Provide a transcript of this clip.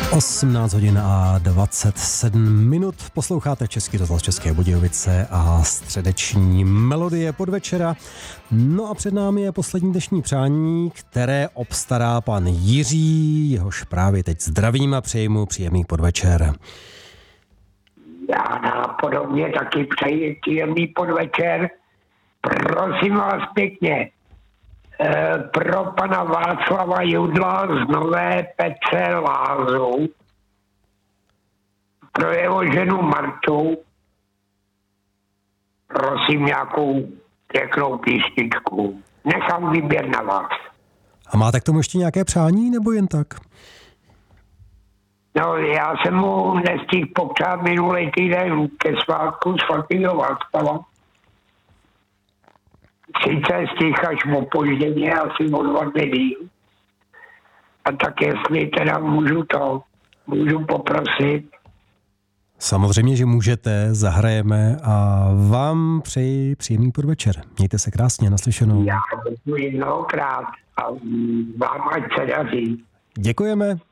18 hodin a 27 minut. Posloucháte Český rozhlas České Budějovice a středeční melodie podvečera. No a před námi je poslední dnešní přání, které obstará pan Jiří, jehož právě teď zdravím a přeji mu příjemný podvečer. Já nápodobně taky přeji příjemný podvečer. Prosím vás pěkně, pro pana Václava Judla z Nové Petře Lázu, pro jeho ženu Martu, prosím nějakou pěknou písničku. Nechám výběr na vás. A máte k tomu ještě nějaké přání, nebo jen tak? No, já jsem mu nestihl popřát minulý týden ke svátku svatého Václava. Sice stihl až opožděně, asi o 2 dny díl. A tak jestli teda můžu poprosit. Samozřejmě, že můžete, zahrajeme a vám přeji příjemný podvečer. Mějte se krásně, naslyšenou. Já děkuji mnohokrát a vám ať se daří. Děkujeme.